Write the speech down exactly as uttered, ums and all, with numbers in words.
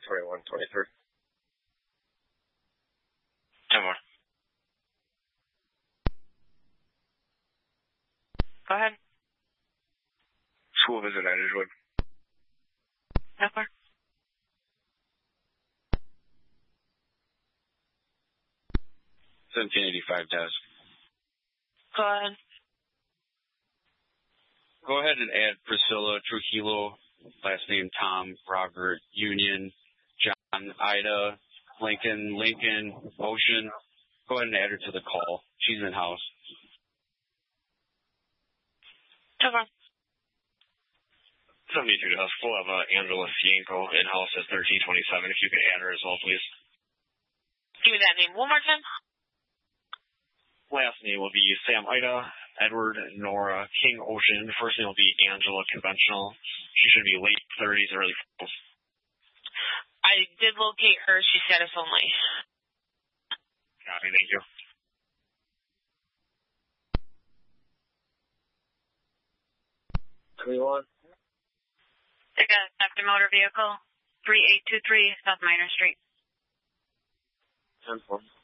twenty-one twenty-three. ten more. Go ahead. School visit at Edgewood. ten four. seventeen eighty-five, Des. Go ahead. Go ahead and add Priscilla Trujillo, last name Tom, Robert, Union, John, Ida, Lincoln, Lincoln, Ocean. Go ahead and add her to the call. She's in house. ten four. seventy-two to us. We'll have uh, Angela Cienko in house at thirteen twenty-seven. If you could add her as well, please. Give me that name one more time. Last name will be Sam Ida, Edward, Nora, King Ocean. First name will be Angela Conventional. She should be late thirties, early forties. I did locate her. She's status only. Copy, thank you. twenty-one. Take a active motor vehicle, three eight two three South Minor Street. ten four.